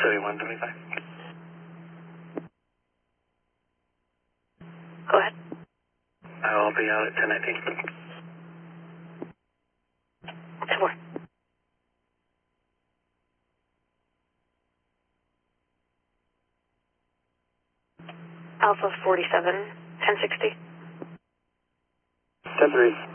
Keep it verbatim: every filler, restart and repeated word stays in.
thirty-one twenty-five. Go ahead. I'll be out at ten nineteen. ten four. Alpha forty-seven, ten sixty. ten three.